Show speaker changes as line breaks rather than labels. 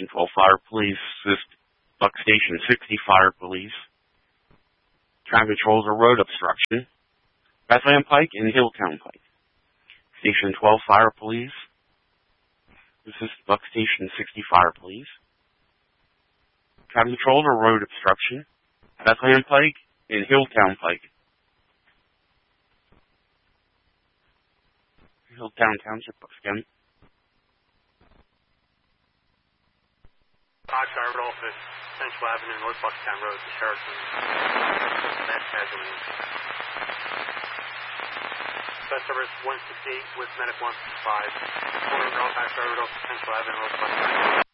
Station 12 Fire Police. Assist Buck Station 60 Fire Police. Traffic controls or road obstruction. Bethlehem Pike and Hilltown Pike. Station 12 Fire Police. Assist Buck Station 60 Fire Police. Traffic controls or road obstruction. Bethlehem Pike and Hilltown Pike. Hilltown Township, again.
Oxford Office, Central Avenue, North Bucktown Road, the Sheriff's Mass Casualty. Best service 168 with Medic 165. Corner Oxford Office, Central Avenue, North Bucktown.